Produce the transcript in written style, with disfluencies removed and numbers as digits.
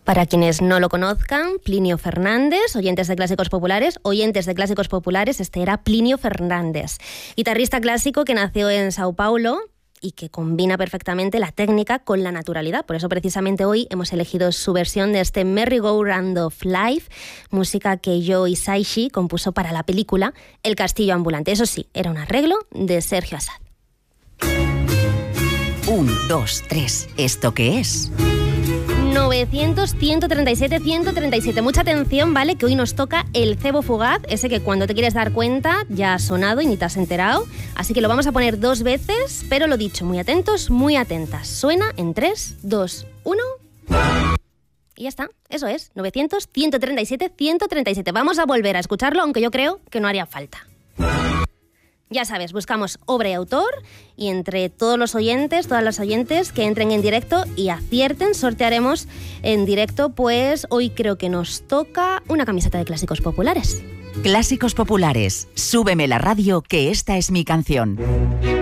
Para quienes no lo conozcan, Plinio Fernández, oyentes de Clásicos Populares, este era Plinio Fernández, guitarrista clásico que nació en Sao Paulo y que combina perfectamente la técnica con la naturalidad. Por eso precisamente hoy hemos elegido su versión de este Merry-Go-Round of Life, música que Joe Hisaishi compuso para la película El Castillo Ambulante. Eso sí, era un arreglo de Sergio Assad. 1, 2, 3. ¿Esto qué es? 900, 137, 137. Mucha atención, ¿vale? Que hoy nos toca el cebo fugaz, ese que cuando te quieres dar cuenta ya ha sonado y ni te has enterado. Así que lo vamos a poner 2 veces, pero lo dicho, muy atentos, muy atentas. Suena en 3, 2, 1... Y ya está, eso es, 900, 137, 137. Vamos a volver a escucharlo, aunque yo creo que no haría falta. Ya sabes, buscamos obra y autor y entre todos los oyentes, todas las oyentes que entren en directo y acierten, sortearemos en directo, pues hoy creo que nos toca una camiseta de Clásicos Populares. Clásicos Populares, súbeme la radio que esta es mi canción.